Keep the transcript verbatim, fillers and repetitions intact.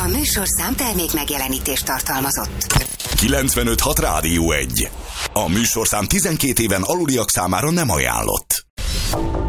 műsorszám termék megjelenítést tartalmazott. kilencvenöt hat Rádió egy. A műsorszám tizenkét éven aluliak számára nem ajánlott.